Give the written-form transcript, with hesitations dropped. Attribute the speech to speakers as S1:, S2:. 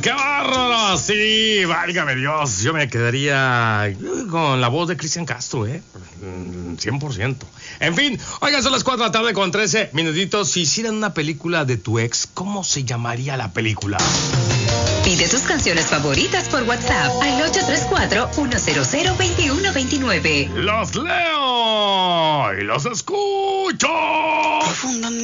S1: ¡Qué bárbaro! Sí, válgame Dios. Yo me quedaría con la voz de Cristian Castro, 100%. En fin, oigan, son las 4 de la tarde con 13 minutitos. Si hicieran una película de tu ex, ¿cómo se llamaría la película?
S2: Pide tus canciones favoritas por WhatsApp al 834-100-2129.
S1: ¡Los leo y los escucho!